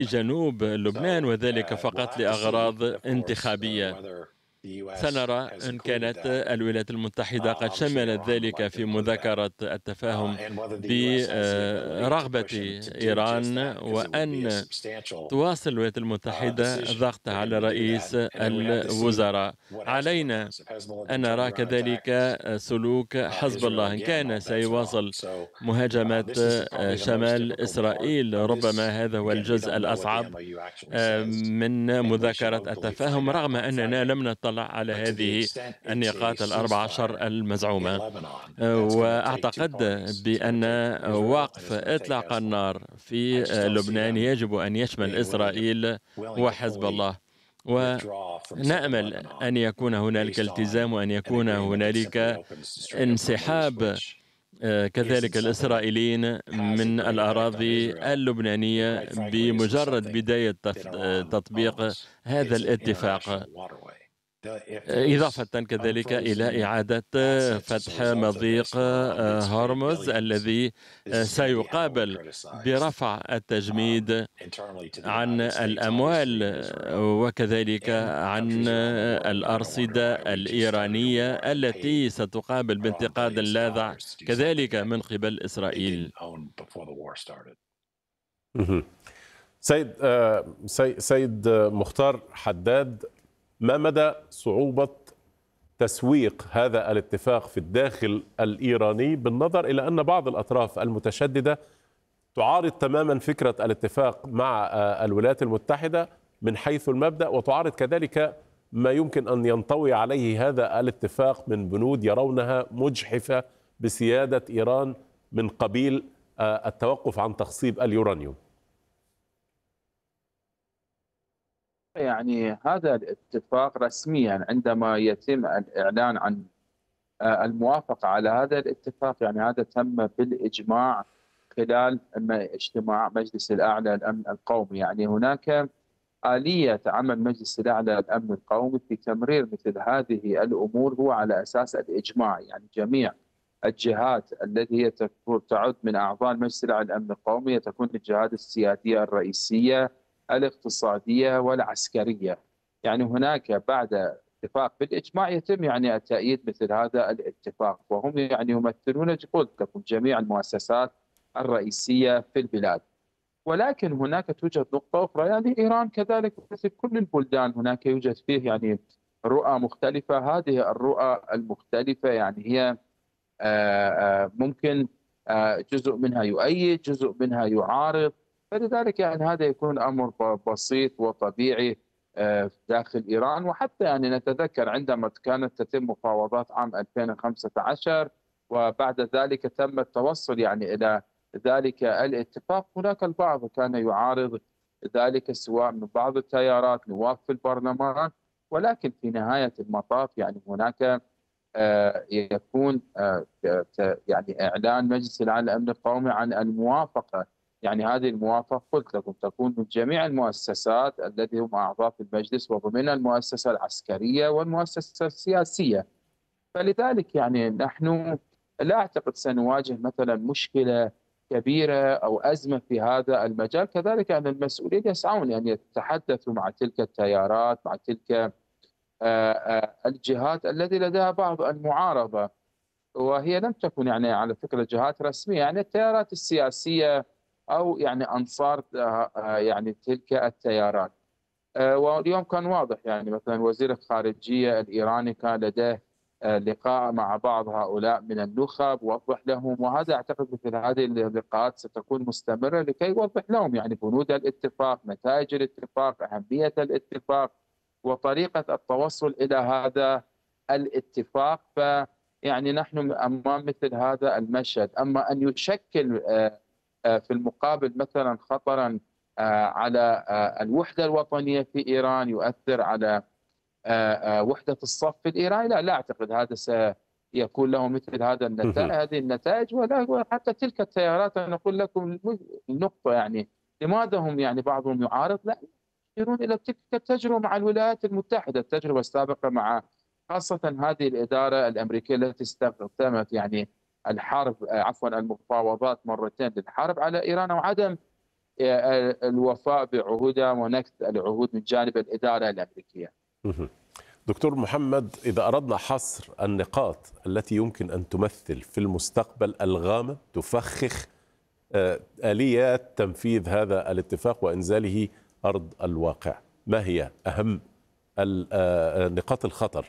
جنوب لبنان، وذلك فقط لأغراض انتخابية. سنرى إن كانت الولايات المتحدة قد شملت ذلك في مذاكرة التفاهم برغبة إيران، وأن تواصل الولايات المتحدة الضغط على رئيس الوزراء. علينا أن نرى كذلك سلوك حزب الله إن كان سيواصل مهاجمة شمال إسرائيل. ربما هذا هو الجزء الأصعب من مذاكرة التفاهم، رغم أننا لم نطلع على هذه النقاط ال14 المزعومة. وأعتقد بأن وقف إطلاق النار في لبنان يجب أن يشمل إسرائيل وحزب الله، ونأمل أن يكون هنالك التزام وأن يكون هنالك انسحاب كذلك الإسرائيليين من الأراضي اللبنانية بمجرد بداية تطبيق هذا الاتفاق، إضافة كذلك إلى إعادة فتح مضيق هرمز الذي سيقابل برفع التجميد عن الأموال وكذلك عن الأرصدة الإيرانية التي ستقابل بانتقاد لاذع كذلك من قبل إسرائيل. سيد مختار حداد، ما مدى صعوبة تسويق هذا الاتفاق في الداخل الإيراني، بالنظر إلى أن بعض الأطراف المتشددة تعارض تماما فكرة الاتفاق مع الولايات المتحدة من حيث المبدأ، وتعارض كذلك ما يمكن أن ينطوي عليه هذا الاتفاق من بنود يرونها مجحفة بسيادة إيران من قبيل التوقف عن تخصيب اليورانيوم؟ يعني هذا الاتفاق رسميا عندما يتم الإعلان عن الموافقة على هذا الاتفاق، يعني هذا تم بالإجماع خلال اجتماع مجلس الأعلى للأمن القومي. يعني هناك آلية عمل مجلس الأعلى للأمن القومي في تمرير مثل هذه الأمور هو على أساس الإجماع، يعني جميع الجهات التي هي تعد من أعضاء مجلس الأعلى للأمن القومي تكون الجهات السيادية الرئيسية الاقتصادية والعسكرية. يعني هناك بعد اتفاق بالإجماع يتم يعني تأييد مثل هذا الاتفاق، وهم يعني يمثلون قلت لكم جميع المؤسسات الرئيسية في البلاد. ولكن هناك توجد نقطة أخرى، يعني إيران كذلك مثل كل البلدان هناك يوجد فيه يعني رؤى مختلفة. هذه الرؤى المختلفة يعني هي ممكن جزء منها يؤيد، جزء منها يعارض، فلذلك يعني هذا يكون أمر بسيط وطبيعي داخل إيران. وحتى يعني نتذكر عندما كانت تتم مفاوضات عام 2015 وبعد ذلك تم التوصل يعني إلى ذلك الاتفاق، هناك البعض كان يعارض ذلك سواء من بعض التيارات نواب في البرلمان، ولكن في نهاية المطاف يعني هناك يكون يعني إعلان مجلس الأعلى للأمن القومي عن الموافقة. يعني هذه الموافقة قلت لكم تكون من جميع المؤسسات التي هم أعضاء في المجلس، وضمنها المؤسسة العسكرية والمؤسسة السياسية. فلذلك يعني نحن لا أعتقد سنواجه مثلا مشكلة كبيرة أو أزمة في هذا المجال. كذلك أن المسؤولين يسعون أن يتحدثوا مع تلك التيارات، مع تلك الجهات التي لديها بعض المعارضة، وهي لم تكن يعني على فكرة جهات رسمية، يعني التيارات السياسية أو يعني أنصار يعني تلك التيارات. واليوم كان واضح يعني مثلا وزير الخارجية الإيراني كان لديه لقاء مع بعض هؤلاء من النخب، ووضح لهم، وهذا أعتقد مثل هذه اللقاءات ستكون مستمرة لكي يوضح لهم يعني بنود الاتفاق، نتائج الاتفاق، أهمية الاتفاق، وطريقة التوصل إلى هذا الاتفاق. فيعني نحن أمام مثل هذا المشهد. أما أن يشكل في المقابل مثلا خطرا على الوحدة الوطنية في إيران، يؤثر على وحدة الصف الإيراني، لا أعتقد هذا سيكون له مثل هذا النتائج، هذه النتائج. وحتى تلك التيارات أنا أقول لكم النقطة، يعني لماذا هم يعني بعضهم يعارض؟ لا، يشيرون إلى تلك التجربة مع الولايات المتحدة، التجربة السابقة مع خاصة هذه الإدارة الأمريكية التي استخدمت يعني الحرب عفوا المفاوضات مرتين للحرب على إيران، وعدم الوفاء بعهودها ونكث العهود من جانب الإدارة الأمريكية. دكتور محمد، إذا أردنا حصر النقاط التي يمكن أن تمثل في المستقبل الغامض تفخخ آليات تنفيذ هذا الاتفاق وإنزاله أرض الواقع، ما هي أهم نقاط الخطر